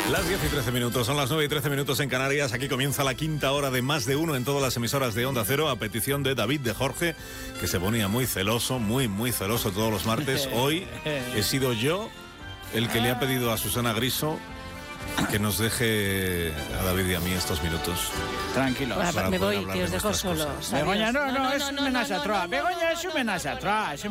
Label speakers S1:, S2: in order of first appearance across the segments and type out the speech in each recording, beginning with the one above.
S1: Las 10 y 13 minutos, son las 9 y 13 minutos en Canarias. Aquí comienza la quinta hora de Más de Uno en todas las emisoras de Onda Cero, a petición de David de Jorge, que se ponía muy celoso, muy celoso todos los martes. Hoy he sido yo el que le ha pedido a Susana Griso que nos deje a David y a mí estos minutos.
S2: Tranquilo.
S3: Me voy, que os dejo solos.
S2: Begoña, no, es un mensaje atrás. Begoña, es un mensaje atrás,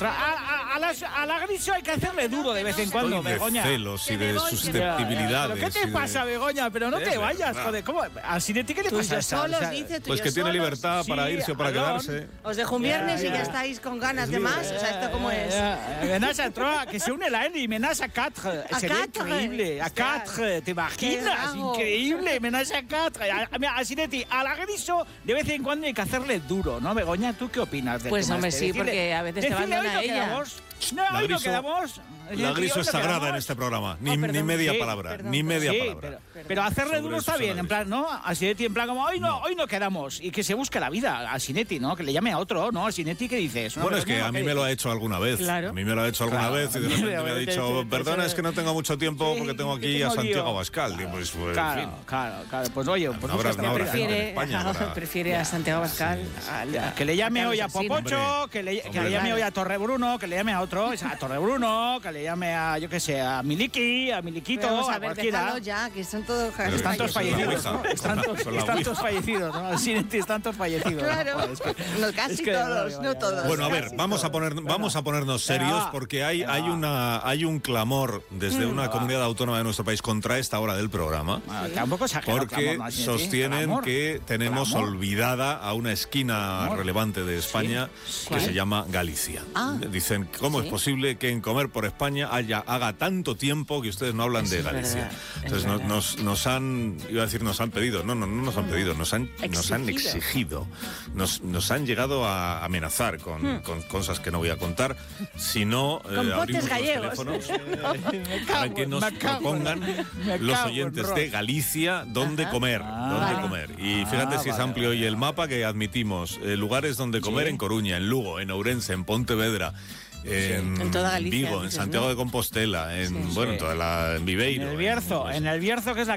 S2: A la Griso hay que hacerle duro de vez en cuando, Begoña.
S1: De celos y de susceptibilidades.
S2: ¿Qué te pasa, Begoña? Pero no te vayas, joder. ¿Cómo? ¿Así de ti qué le pasa?
S3: Solos, dice tú.
S1: Pues que tiene libertad para irse o para quedarse.
S3: Os dejo un viernes y ya estáis con ganas de más. O sea, ¿esto cómo es?
S2: Menage à trois, que se une la N y menage à quatre. Sería increíble. A quatre, ¿te imaginas? Increíble, menage à quatre. Así de ti, a la Griso de vez en cuando hay que hacerle duro, ¿no, Begoña? ¿Tú qué opinas de
S3: Pues hombre, sí, porque a veces te abandona ella.
S2: No, hoy no quedamos.
S1: La Griso es sagrada en este programa. Ni media palabra. Ni media palabra.
S2: Pero hacerle duro está bien, en plan, ¿no? A Sinetti, en plan, como hoy no quedamos. Y que se busque la vida a Sinetti, ¿no? Que le llame a otro, ¿no? A Sinetti, ¿qué dices?
S1: Bueno, es que a mí me lo ha hecho alguna vez.
S3: Claro.
S1: A mí me lo ha hecho alguna vez y de repente me ha dicho, perdona, es que no tengo mucho tiempo porque tengo aquí a Santiago Abascal. Pues,
S2: claro. Pues oye,
S3: prefiere a Santiago Abascal.
S2: Que le llame hoy a Popocho, que le llame hoy a Torrebruno, que le llame a otro, a Torrebruno, que le llame a, yo qué sé, a Miliki, a Miliquito, a cualquiera.
S3: Ya, que son todos
S2: están todos fallecidos, ¿no? Están todos fallecidos, ¿no? Sinetti, están todos fallecidos.
S3: Claro, no, casi todos, no todos.
S1: Bueno, a ver, vamos a ponernos serios porque hay un clamor desde una comunidad autónoma de nuestro país contra esta hora del programa.
S2: Tampoco
S1: porque sostienen que tenemos olvidada a una esquina relevante de España que se llama Galicia. Dicen, ¿cómo es posible que en Comer por España haga tanto tiempo que ustedes no hablan de Galicia? Entonces nos han pedido, no nos han pedido, nos han exigido, nos han llegado a amenazar con cosas que no voy a contar, si no abrimos los teléfonos para que nos propongan los oyentes de Galicia dónde comer. Y fíjate si es amplio hoy el mapa, que admitimos lugares donde comer en Coruña, en Lugo, en Ourense, en Pontevedra, en
S3: toda Galicia,
S1: Vigo, en Santiago de Compostela, en Viveiro.
S2: En el Bierzo, que es la